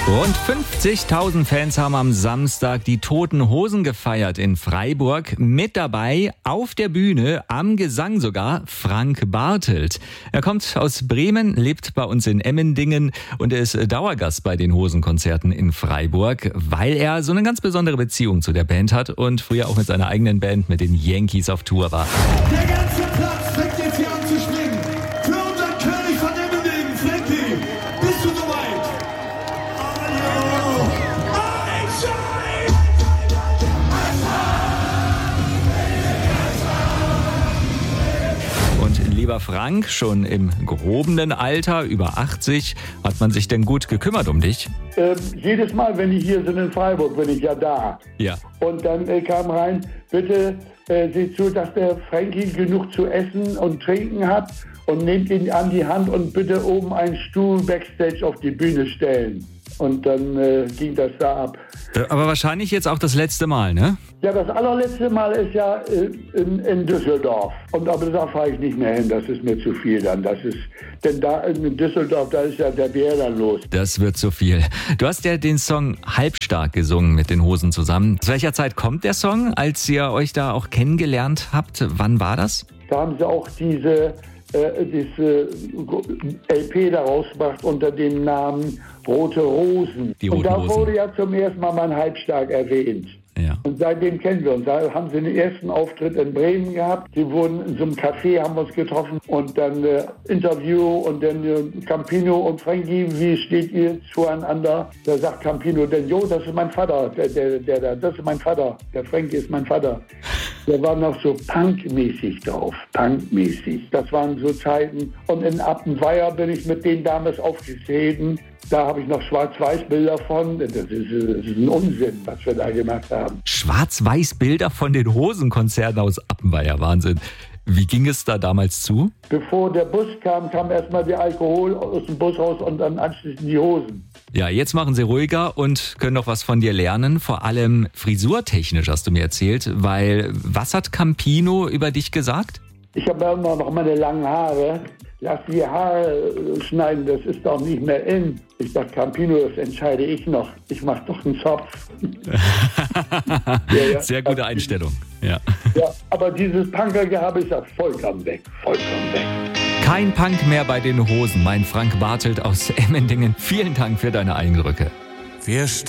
Rund 50.000 Fans haben am Samstag die Toten Hosen gefeiert in Freiburg. Mit dabei auf der Bühne, am Gesang sogar, Frank Bartelt. Er kommt aus Bremen, lebt bei uns in Emmendingen und er ist Dauergast bei den Hosenkonzerten in Freiburg, weil er so eine ganz besondere Beziehung zu der Band hat und früher auch mit seiner eigenen Band, mit den Yankees, auf Tour war. Der ganze Platz fängt jetzt hier an zu schwingen. Für unseren König von Emmendingen, Frankie, bist du soweit? Und lieber Frank, schon im gehobenen Alter, über 80, hat man sich denn gut gekümmert um dich? Jedes Mal, wenn die hier sind in Freiburg, bin ich ja da. Ja. Und dann kam rein, bitte seht zu, dass der Frankie genug zu essen und trinken hat und nehmt ihn an die Hand und bitte oben einen Stuhl Backstage auf die Bühne stellen. Und dann ging das da ab. Aber wahrscheinlich jetzt auch das letzte Mal, ne? Ja, das allerletzte Mal ist ja in Düsseldorf. Aber da fahre ich nicht mehr hin, das ist mir zu viel dann. Denn da in Düsseldorf, da ist ja der Bär dann los. Das wird zu viel. Du hast ja den Song Halbstark gesungen mit den Hosen zusammen. Zu welcher Zeit kommt der Song, als ihr euch da auch kennengelernt habt? Wann war das? Da haben sie auch diese LP daraus gemacht unter dem Namen Rote Rosen. Und da wurde ja zum ersten Mal mein Halbstark erwähnt. Ja. Und seitdem kennen wir uns. Da haben sie den ersten Auftritt in Bremen gehabt. Sie wurden in so einem Café, haben uns getroffen und dann Interview und dann Campino und Frankie, wie steht ihr zueinander? Da sagt Campino, denn jo, das ist mein Vater, das ist mein Vater, der Frankie ist mein Vater. Der war noch so punkmäßig drauf, punkmäßig. Das waren so Zeiten. Und in Appenweier bin ich mit denen damals aufgetreten. Da habe ich noch Schwarz-Weiß-Bilder von. Das ist ein Unsinn, was wir da gemacht haben. Schwarz-Weiß-Bilder von den Hosenkonzerten aus Appenweier, Wahnsinn. Wie ging es da damals zu? Bevor der Bus kam erstmal der Alkohol aus dem Bus raus und dann anschließend die Hosen. Ja, jetzt machen sie ruhiger und können noch was von dir lernen. Vor allem frisurtechnisch hast du mir erzählt, weil was hat Campino über dich gesagt? Ich habe ja immer noch meine langen Haare. Lass die Haare schneiden, das ist doch nicht mehr in. Ich sag, Campino, das entscheide ich noch. Ich mach doch einen Zopf. Ja. Sehr gute Einstellung. Ja, aber dieses Punkergehabe ist ja vollkommen weg. Kein Punk mehr bei den Hosen, mein Frank Bartelt aus Emmendingen. Vielen Dank für deine Eindrücke. Wir